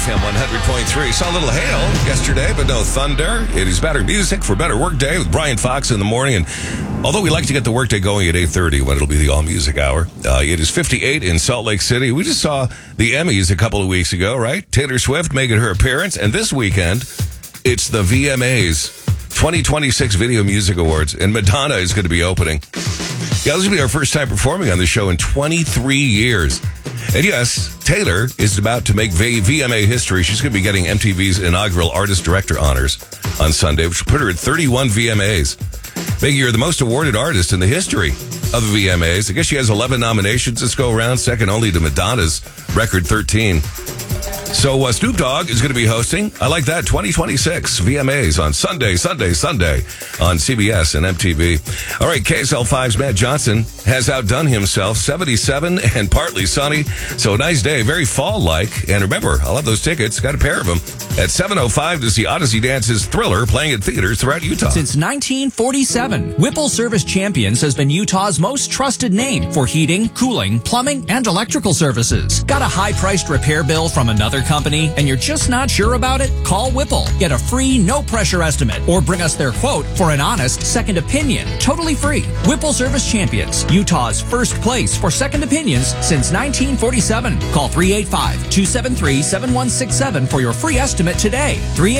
FM 100.3. Saw a little hail yesterday, but no thunder. It is better music for better workday with Brian Fox in the morning. And although we like to get the workday going at 8:30 when it'll be the all music hour, it is 58 in Salt Lake City. We just saw the Emmys a couple of weeks ago, right? Taylor Swift making her appearance, and this weekend it's the VMAs, 2026 Video Music Awards, and Madonna is going to be opening. Yeah, this will be our first time performing on the show in 23 years. And yes, Taylor is about to make VMA history. She's going to be getting MTV's inaugural Artist-Director honors on Sunday, which will put her at 31 VMAs, making her the most awarded artist in the history of the VMAs. I guess she has 11 nominations this go around, second only to Madonna's record 13. So Snoop Dogg is going to be hosting, I like that, 2026 VMAs on Sunday on CBS and MTV. All right, KSL5's Matt Johnson has outdone himself, 77 and partly sunny. So a nice day, very fall-like. And remember, I'll have those tickets, got a pair of them, at 7:05 to see Odyssey Dance's Thriller playing at theaters throughout Utah. Since 1947, Whipple Service Champions has been Utah's most trusted name for heating, cooling, plumbing, and electrical services. Got a high-priced repair bill from another company and you're just not sure about it? Call Whipple. Get a free, no-pressure estimate or bring us their quote for an honest second opinion. Totally free. Whipple Service Champions, Utah's first place for second opinions since 1947. Call 385-273-7167 for your free estimate today.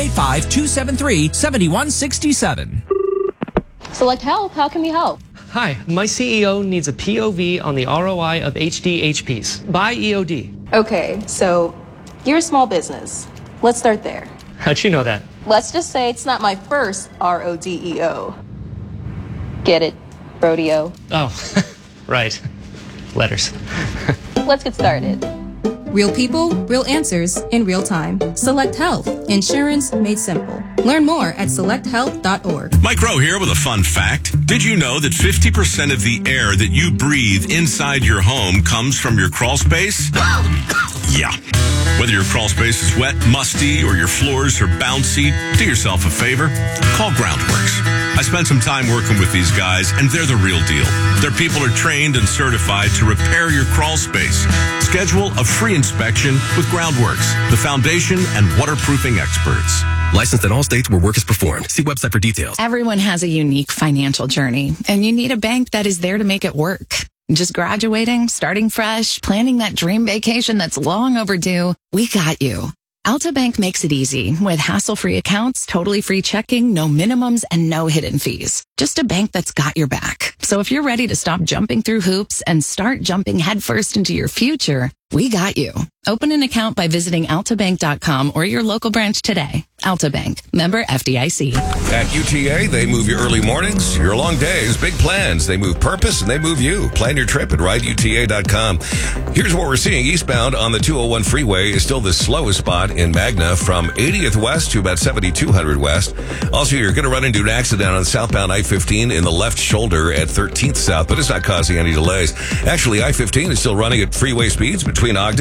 385-273-7167. Select Help. How can we help? Hi, my CEO needs a POV on the ROI of HDHPs. Buy EOD. Okay, so you're a small business. Let's start there. How'd you know that? Let's just say it's not my first RODEO. Get it? Rodeo. Oh, right. Letters. Let's get started. Real people, real answers in real time. Select Health. Insurance made simple. Learn more at selecthealth.org. Mike Rowe here with a fun fact. Did you know that 50% of the air that you breathe inside your home comes from your crawl space? Yeah. Whether your crawl space is wet, musty, or your floors are bouncy, do yourself a favor. Call Groundworks. I spent some time working with these guys, and they're the real deal. Their people are trained and certified to repair your crawl space. Schedule a free inspection with Groundworks, the foundation and waterproofing experts. Licensed in all states where work is performed. See website for details. Everyone has a unique financial journey, and you need a bank that is there to make it work. Just graduating, starting fresh, planning that dream vacation that's long overdue. We got you. Alta Bank makes it easy with hassle-free accounts, totally free checking, no minimums, and no hidden fees. Just a bank that's got your back. So if you're ready to stop jumping through hoops and start jumping headfirst into your future, we got you. Open an account by visiting altabank.com or your local branch today. Alta Bank, member FDIC. At UTA, they move your early mornings, your long days, big plans. They move purpose and they move you. Plan your trip at rideuta.com. Here's what we're seeing. Eastbound on the 201 freeway is still the slowest spot in Magna from 80th West to about 7200 West. Also, you're going to run into an accident on southbound I-15 in the left shoulder at 13th South, but it's not causing any delays. Actually, I-15 is still running at freeway speeds between Ogden